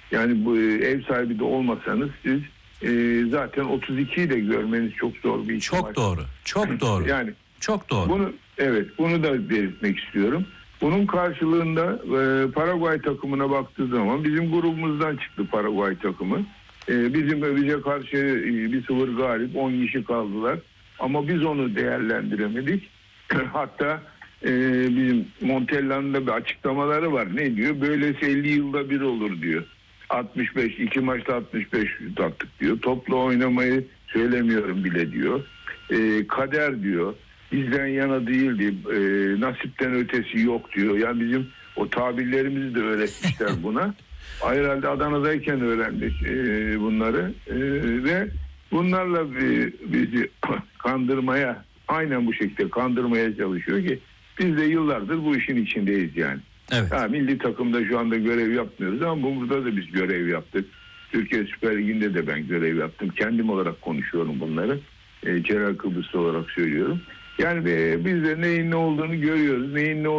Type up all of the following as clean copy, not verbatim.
Yani bu ev sahibi de olmasanız siz zaten 32'yi de görmeniz çok zor bir ihtimal. Çok doğru. Çok doğru. Yani çok doğru. Bunu da belirtmek istiyorum. Bunun karşılığında Paraguay takımına baktığı zaman bizim grubumuzdan çıktı Paraguay takımı. Bize karşı 1-0 galip, 10 kişi kaldılar. Ama biz onu değerlendiremedik. Hatta bizim Montella'nın da bir açıklamaları var. Ne diyor? Böylesi 50 yılda bir olur diyor. 65, 2 maçta 65 şut attık diyor. Topla oynamayı söylemiyorum bile diyor. Kader diyor. Bizden yana değildi. Nasipten ötesi yok diyor. Yani bizim o tabirlerimizi de öğretmişler buna. Herhalde Adana'dayken öğrendik bunları. Ve bunlarla bizi kandırmaya, aynen bu şekilde kandırmaya çalışıyor ki biz de yıllardır bu işin içindeyiz yani. Evet. Milli takımda şu anda görev yapmıyoruz ama burada da biz görev yaptık. Türkiye Süper Ligi'nde de ben görev yaptım. Kendim olarak konuşuyorum bunları. Celal Kıbrıslı olarak söylüyorum. Yani biz de neyin ne olduğunu görüyoruz.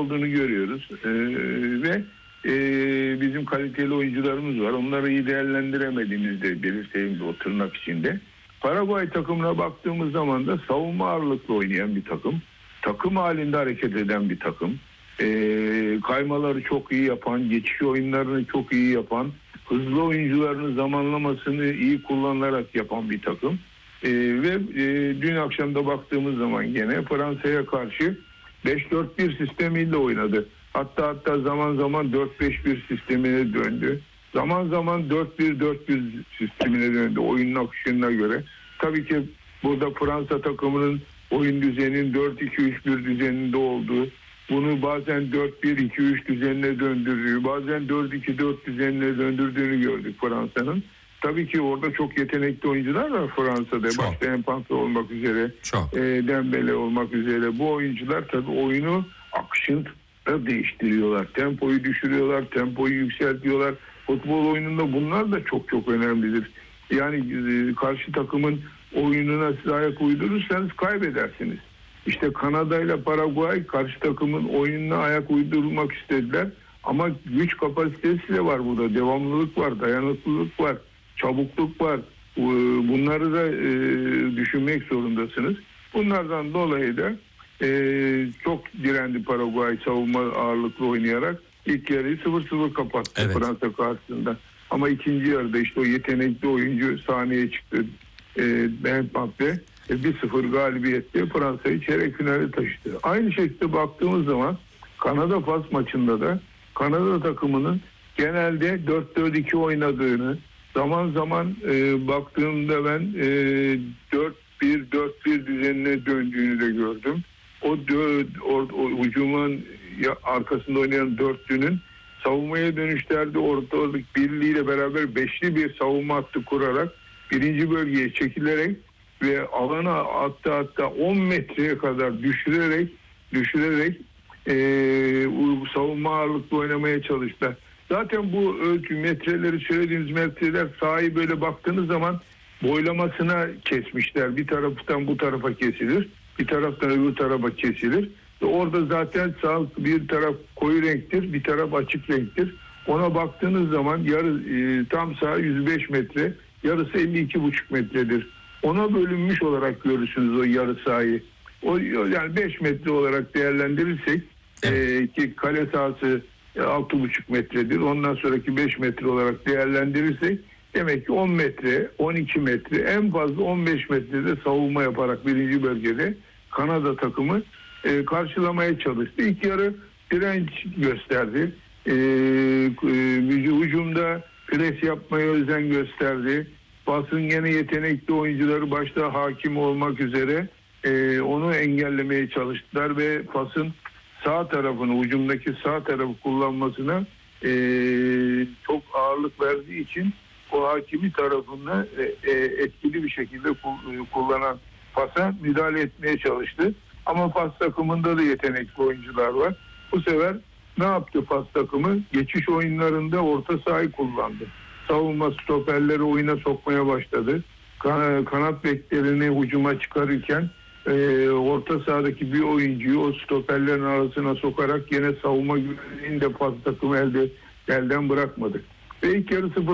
Ve bizim kaliteli oyuncularımız var. Onları iyi değerlendiremediğimizde belirteyim o tırnak içinde. Paraguay takımına baktığımız zaman da savunma ağırlıklı oynayan bir takım. Takım halinde hareket eden bir takım. Kaymaları çok iyi yapan, geçiş oyunlarını çok iyi yapan, hızlı oyuncularının zamanlamasını iyi kullanarak yapan bir takım. Ve dün akşam da baktığımız zaman gene Fransa'ya karşı 5-4-1 sistemiyle oynadı. Hatta zaman zaman 4-5-1 sistemine döndü. Zaman zaman 4-1-4-1 sistemine döndü oyunun akışına göre. Tabii ki burada Fransa takımının oyun düzeninin 4-2-3-1 düzeninde olduğu, bunu bazen 4-1-2-3 düzenine döndürdüğü, bazen 4-2-4 düzenine döndürdüğünü gördük Fransa'nın. Tabii ki orada çok yetenekli oyuncular var Fransa'da. Çok. Başta Mbappé olmak üzere, Dembele olmak üzere. Bu oyuncular tabii oyunu akışını değiştiriyorlar. Tempoyu düşürüyorlar, tempoyu yükseltiyorlar. Futbol oyununda bunlar da çok çok önemlidir. Yani karşı takımın oyununa siz ayak uydurursanız kaybedersiniz. İşte Kanada ile Paraguay karşı takımın oyununa ayak uydurmak istediler. Ama güç kapasitesi de var burada. Devamlılık var, dayanıklılık var, çabukluk var. Bunları da düşünmek zorundasınız. Bunlardan dolayı da çok direndi Paraguay savunma ağırlıklı oynayarak. İlk yarıyı 0-0 kapattı Fransa karşısında. Ama ikinci yarıda işte o yetenekli oyuncu sahneye çıktı. Mbappé 1-0 galibiyetle Fransa'yı çeyrek finale taşıdı. Aynı şekilde baktığımız zaman Kanada-Fas maçında da Kanada takımının genelde 4-4-2 oynadığını, zaman zaman baktığımda ben 4-1-4-1 düzenine döndüğünü de gördüm. O hücumun arkasında oynayan dörtlünün savunmaya dönüşlerde ortalık birliğiyle beraber beşli bir savunma hattı kurarak birinci bölgeye çekilerek ve alana hatta 10 metreye kadar düşürerek savunma ağırlıklı oynamaya çalıştılar. Zaten bu metreleri söylediğimiz metreler sahayı böyle baktığınız zaman boylamasına kesmişler. Bir taraftan bu tarafa kesilir, bir taraftan öbür tarafa kesilir. Ve orada zaten bir taraf koyu renktir, bir taraf açık renktir. Ona baktığınız zaman tam saha 105 metre, yarısı 52,5 metredir. Ona bölünmüş olarak görürsünüz o yarı sahayı. Yani 5 metre olarak değerlendirirsek ki kale sahası 6,5 metredir. Ondan sonraki 5 metre olarak değerlendirirsek demek ki 10 metre, 12 metre, en fazla 15 metrede savunma yaparak birinci bölgede Kanada takımı karşılamaya çalıştı. İlk yarı direnç gösterdi. Hücumda pres yapmaya özen gösterdi. Fas'ın gene yetenekli oyuncuları başta hakim olmak üzere onu engellemeye çalıştılar ve Fas'ın sağ tarafını, hücumdaki sağ tarafı kullanmasına çok ağırlık verdiği için o hakimi tarafını etkili bir şekilde kullanan Fas'a müdahale etmeye çalıştı. Ama Fas takımında da yetenekli oyuncular var. Bu sefer ne yaptı Fas takımı? Geçiş oyunlarında orta sahayı kullandı. Savunma stoperleri oyuna sokmaya başladı. Kanat beklerini hücuma çıkarırken orta sahadaki bir oyuncuyu o stoperlerin arasına sokarak yine savunma güvenliğini de Fas takımı elden bırakmadı. Ve ilk yarı 0